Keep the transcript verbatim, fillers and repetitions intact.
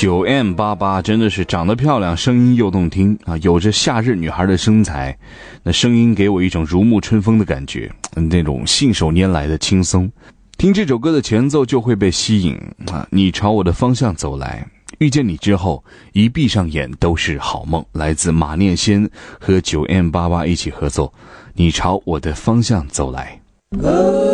九 M 八八 真的是长得漂亮，声音又动听啊，有着夏日女孩的身材，那声音给我一种如沐春风的感觉，那种信手拈来的轻松。听这首歌的前奏就会被吸引啊！你朝我的方向走来，遇见你之后，一闭上眼都是好梦。来自马念先和九 M 八八 一起合作，你朝我的方向走来。